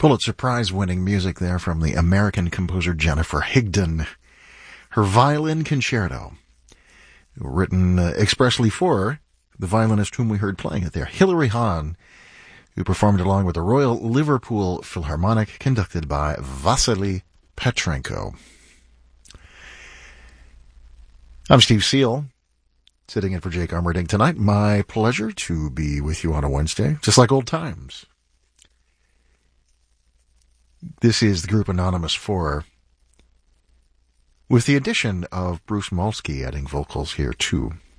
Pulitzer Prize-winning music there from the American composer Jennifer Higdon. Her Violin Concerto, written expressly for the violinist whom we heard playing it there, Hilary Hahn, who performed along with the Royal Liverpool Philharmonic, conducted by Vasily Petrenko. I'm Steve Seal, sitting in for Jake Armerding tonight. My pleasure to be with you on a Wednesday, just like old times. This is the group Anonymous 4, with the addition of Bruce Molsky adding vocals here too.